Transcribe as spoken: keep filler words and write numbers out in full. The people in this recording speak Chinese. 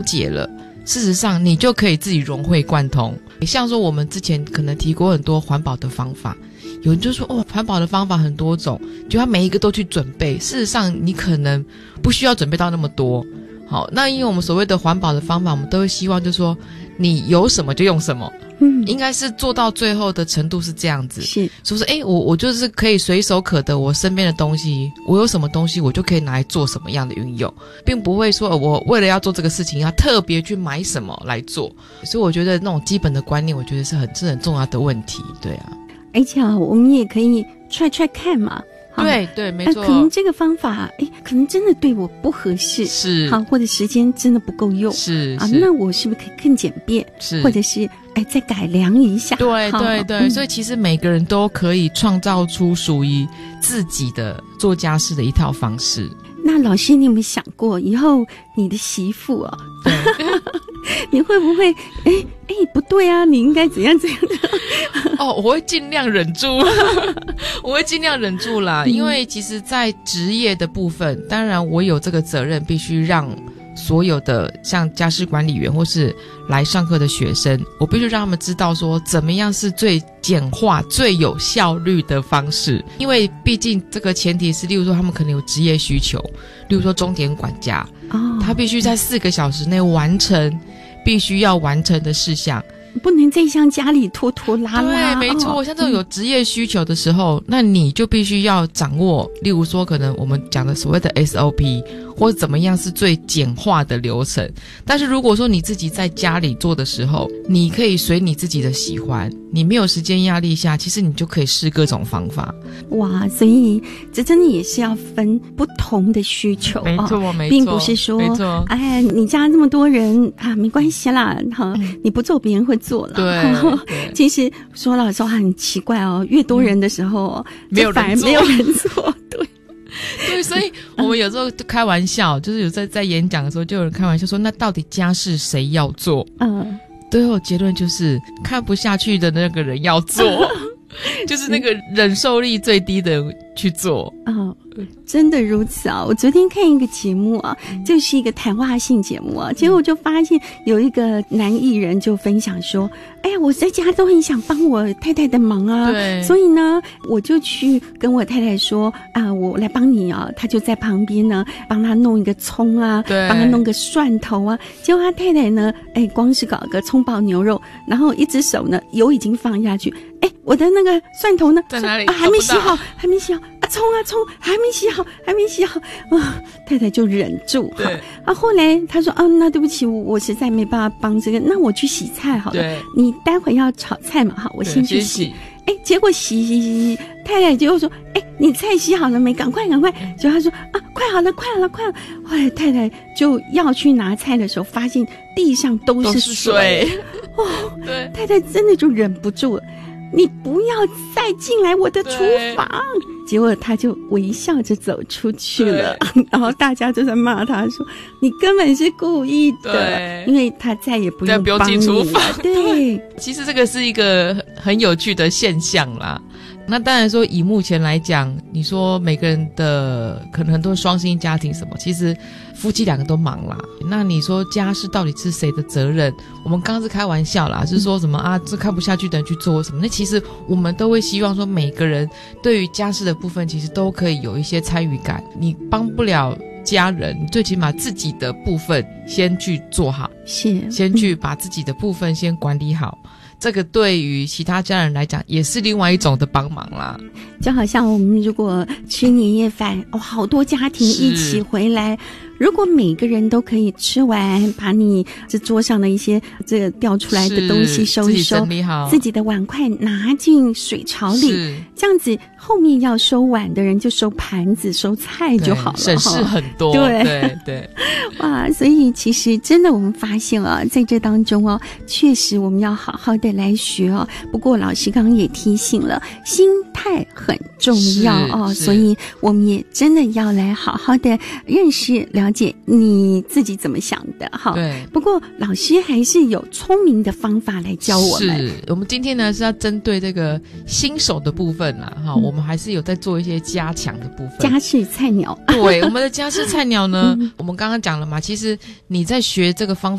解了，事实上你就可以自己融会贯通。像说我们之前可能提过很多环保的方法，有人就说哦，环保的方法很多种，就他每一个都去准备，事实上你可能不需要准备到那么多。好，那因为我们所谓的环保的方法，我们都会希望就是说你有什么就用什么，嗯，应该是做到最后的程度是这样子，是，说是诶我我就是可以随手可得，我身边的东西，我有什么东西我就可以拿来做什么样的运用，并不会说我为了要做这个事情要特别去买什么来做。所以我觉得那种基本的观念，我觉得是很是很重要的问题。对啊， 而且啊，我们也可以try try看嘛。 对对，没错、 呃。可能这个方法，哎，可能真的对我不合适， 是好，或者时间真的不够用， 是啊，那我是不是可以更简便？ 是， 或者是哎再改良一下？ 对对对、嗯，所以其实每个人都可以创造出属于自己的做家事的一套方式。 那老师，你有没有想过，以后你的媳妇啊，对你会不会哎哎不对啊？你应该怎样怎样的？ 哦，我会尽量忍住，我会尽量忍住啦。嗯、因为其实，在职业的部分，当然我有这个责任，必须让所有的像家事管理员或是来上课的学生，我必须让他们知道说，怎么样是最简化、最有效率的方式。因为毕竟这个前提是，例如说他们可能有职业需求，例如说钟点管家，哦，他必须在四个小时内完成必须要完成的事项。 不能再像家里拖拖拉拉。 对，没错、哦、像这种有职业需求的时候、嗯、那你就必须要掌握，例如说可能我们讲的所谓的 S O P 或者怎么样是最简化的流程。但是如果说你自己在家里做的时候，你可以随你自己的喜欢，你没有时间压力下，其实你就可以试各种方法。 哇，所以这真的也是要分不同的需求， 没错、哦、没错， 并不是说没错， 哎，你家这么多人啊，没关系啦，哈、嗯，你不做别人会做了。 对， 其实说老实话很奇怪哦，越多人的时候，嗯、 没有人做， 反而没有人做，对。 对，所以我们有时候就开玩笑，嗯、就是有在在演讲的时候，就有人开玩笑说，那到底家事谁要做？嗯，最后结论就是看不下去的那个人要做。就是那个忍受力最低的人去做。 哦，真的如此啊！我昨天看一个节目啊，就是一个谈话性节目啊，结果我就发现有一个男艺人就分享说，哎呀，我在家都很想帮我太太的忙啊，对，所以呢，我就去跟我太太说啊，我来帮你啊，他就在旁边呢，帮他弄一个葱啊，对，帮他弄个蒜头啊，结果他太太呢，哎，光是搞个葱爆牛肉，然后一只手呢，油已经放下去，哎，我的那个蒜头呢， 在哪里？ 啊，还没洗好，还没洗好。啊，葱啊葱，还没洗好，还没洗好啊！太太就忍住。对啊，后来他说啊，那对不起，我我实在没办法帮这个，那我去洗菜好了。对，你待会要炒菜嘛，哈，我先去洗。哎，结果洗洗洗洗，太太就说，哎，你菜洗好了没？赶快赶快！结果他说啊，快好了，快好了，快好了。后来太太就要去拿菜的时候，发现地上都是水。哦，对，太太真的就忍不住了。你不要再进来我的厨房。结果他就微笑着走出去了，然后大家就在骂他说你根本是故意的，因为他再也不用帮你了。对， 其实这个是一个很有趣的现象啦。那当然说以目前来讲，你说每个人的可能很多双薪家庭什么，其实夫妻两个都忙啦。那你说家事到底是谁的责任？我们刚刚是开玩笑啦，是说什么啊，这看不下去的人去做什么。那其实我们都会希望说每个人对于家事的部分其实都可以有一些参与感。你帮不了家人，你最起码自己的部分先去做好，是先去把自己的部分先管理好。这个对于其他家人来讲也是另外一种的帮忙啦。 就好像我们如果吃年夜饭，哦，好多家庭一起回来，如果每个人都可以吃完，把你这桌上的一些这个掉出来的东西收一收，自己整理好，自己的碗筷拿进水槽里，这样子后面要收碗的人就收盘子收菜就好了， 省事很多。对对对， 哇！所以其实真的我们发现啊，在这当中哦，确实我们要好好的来学哦。不过老师刚刚也提醒了，心态很重要哦，所以我们也真的要来好好的认识了解你自己怎么想的哈。对。不过老师还是有聪明的方法来教我们。 是我们今天呢是要针对这个新手的部分啦，哈、嗯，我们还是有在做一些加强的部分。 家事菜鸟。 对，我们的家事菜鸟呢，嗯、我们刚刚讲了嘛，其实你在学这个方法